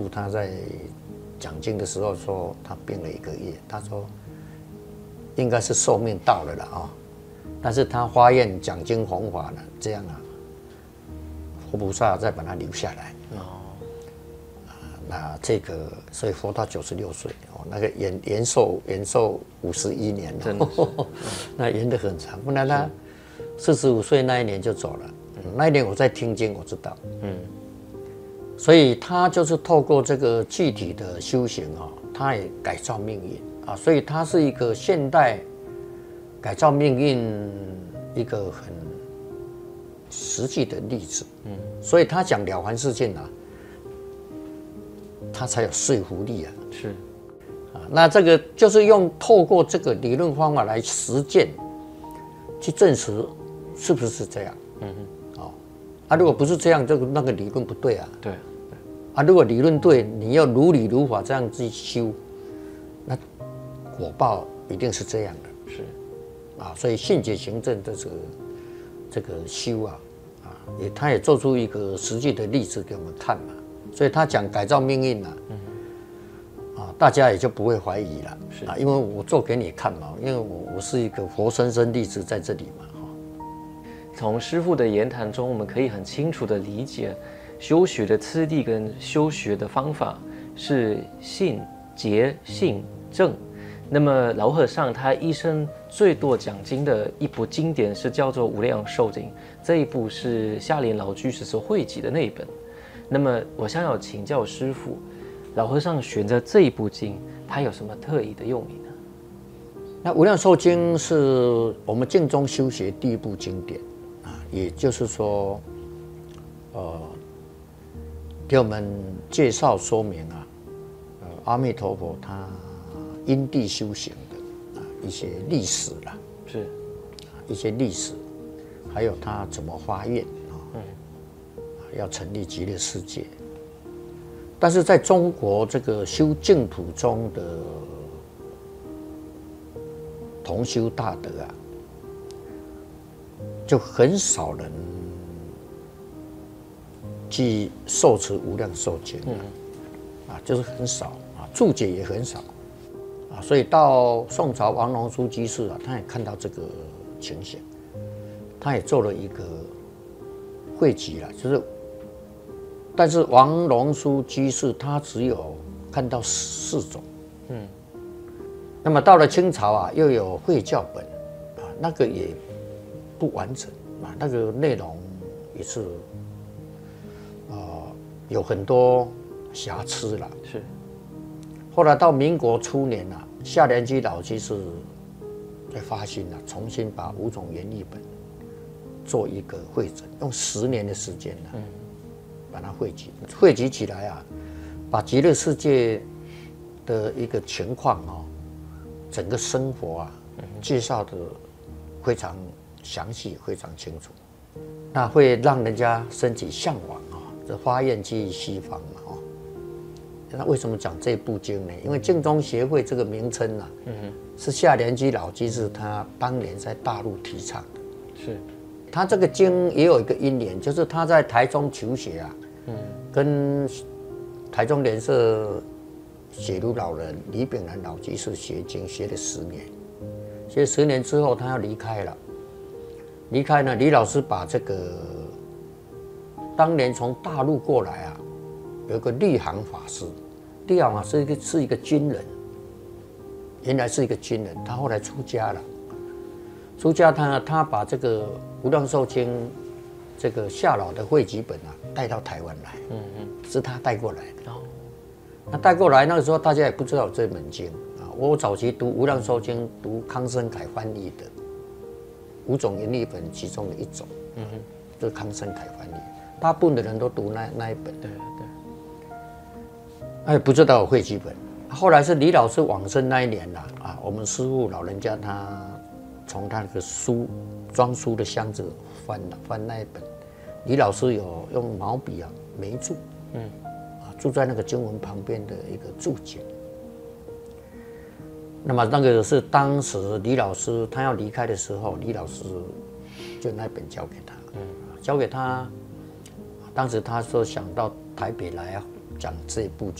他在讲经的时候说他病了1个月，他说应该是寿命到了啊，但是他发愿讲经弘法呢，这样啊，佛菩萨再把他留下来。那这个所以活到96岁哦，那个延寿51年了， 真的是那延得很长。不然他45岁那一年就走了，那一年我在听经，我知道，所以他就是透过这个具体的修行啊，他也改造命运啊，所以他是一个现代改造命运一个很实际的例子。所以他讲了凡四境啊，他才有说服力啊。 是啊，那这个就是透过这个理论方法来实践，去证实是不是这样。如果不是这样，那个理论不对啊。 对。 如果理论对，你要如理如法这样去修，那果报一定是这样的。 是所以信解行证的这个修他也做出一个实际的例子给我们看嘛。所以他讲改造命运大家也就不会怀疑了。因为我做给你看嘛，因为我是一个活生生例子在这里嘛。 从师父的言谈中，我们可以很清楚的理解，修学的次第跟修学的方法是信、解、行、证。那么老和尚他一生最多讲经的一部经典是叫做《无量寿经》，这一部是下联老居士所汇集的那一本。那么我想要请教师父，老和尚选择这一部经，它有什么特异的用意呢？ 那《无量寿经》是我们净宗修学第一部经典也就是说，给我们介绍说明阿弥陀佛他因地修行的一些历史啦， 是一些历史，还有他怎么发愿要成立极乐世界。但是在中国这个修净土中的同修大德就很少人去受持无量寿经就是很少注解也很少所以到宋朝王龙书居士他也看到这个情形，他也做了一个汇集但是王龙书居士他只有看到4种，那么到了清朝又有会教本那个也不完整那个内容也是有很多瑕疵了。 是。 后来到民国初年夏莲居老居士在发心重新把5种原译本做一个汇整，用10年的时间把它汇集起来把极乐世界的一个情况整个生活介绍的非常详细，非常清楚，那会让人家升起向往这发愿去西方嘛那为什么讲这部经呢？因为净宗协会这个名称是夏莲居老居士他当年在大陆提倡的。 是。 他这个经也有一个因缘，就是他在台中求学跟台中莲社写如老人李炳南老居士学经，学了10年，学10年之后他要离开了。离开呢，李老师把这个当年从大陆过来有一个立行法师，立行法师是一个军人，原来是一个军人，他后来出家了。出家他把这个《无量寿经》这个夏老的汇集本带到台湾来，是他带过来的。那带过来那个时候大家也不知道有这本经我早期读《无量寿经》，读康生凯翻译的5种原译本其中的一种，就是康生凯翻译，大部分的人都读那一本。 对。 不知道有汇集本。后来是李老师往生那一年我们师父老人家他从他那个装书的箱子翻那一本，李老师有用毛笔眉注，注在那个经文旁边的一个注解。那么那个是当时李老师他要离开的时候，李老师就那本交给他，交给他。当时他说想到台北来讲这部